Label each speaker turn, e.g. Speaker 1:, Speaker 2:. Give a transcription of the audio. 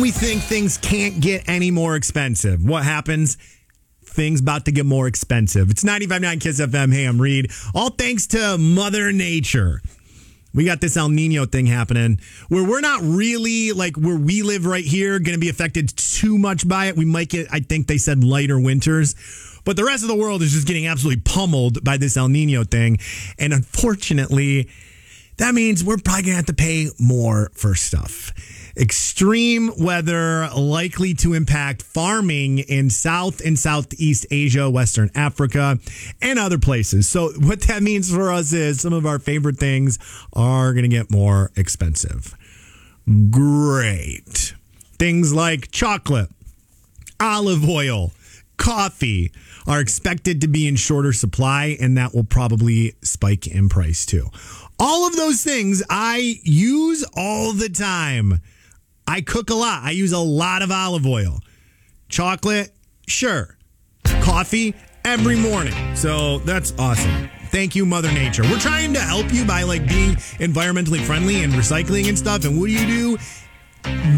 Speaker 1: we think things can't get any more expensive, what happens? Things about to get more expensive. It's 95.9 Kiss FM. Hey, I'm Reed. All thanks to Mother Nature. We got this El Nino thing happening where we're not really, like where we live right here, going to be affected too much by it. We might get, I think they said, lighter winters. But the rest of the world is just getting absolutely pummeled by this El Nino thing. And unfortunately, that means we're probably going to have to pay more for stuff. Extreme weather likely to impact farming in South and Southeast Asia, Western Africa, and other places. So what that means for us is some of our favorite things are going to get more expensive. Great. Things like chocolate, olive oil, coffee are expected to be in shorter supply, and that will probably spike in price too. All of those things I use all the time. I cook a lot. I use a lot of olive oil. Chocolate, sure. Coffee, every morning. So that's awesome. Thank you, Mother Nature. We're trying to help you by being environmentally friendly and recycling and stuff. And what do?